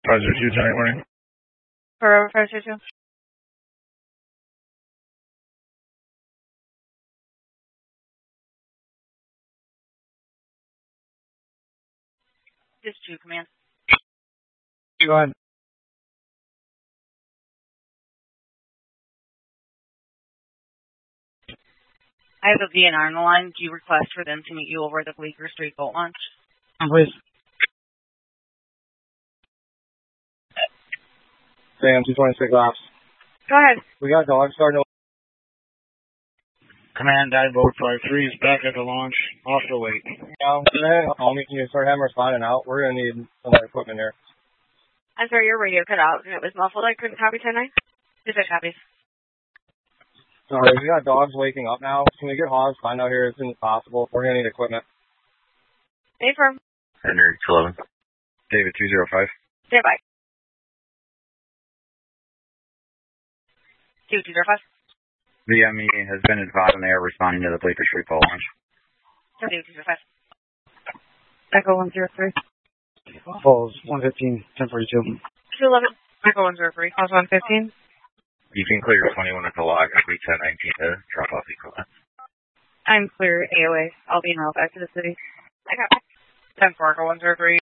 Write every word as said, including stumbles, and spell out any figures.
five zero two, tonight morning. For five zero two. Just two, command. Go ahead. I have a V N R on the line. Do you request for them to meet you over at the Bleecker Street boat launch? Please. Sam, two twenty-six ops. Go ahead. We got dogs starting to... Command, dive boat five three is back at the launch. Off the wait. Yeah, I'll meet you. Start having responding out. We're going to need some other equipment here. I'm sorry, your radio cut out and it was muffled. I couldn't copy tonight. Is it copies? Sorry, we got dogs waking up now. Can we get hogs find out here as soon as possible? We're going to need equipment. Hey, firm. Henry two eleven. David two zero five. Stand by. two two zero five. The M E has been advised and they are responding to the Bleecker Street boat launch. two two zero five. Echo one zero three. Falls one fifteen, ten forty-two. two eleven. Echo one zero three. Falls one fifteen. You can clear twenty-one at the log, three ten nineteen to drop off equipment. I'm clear A O A. I'll be en route back to the city. I got ten four, Echo one zero three.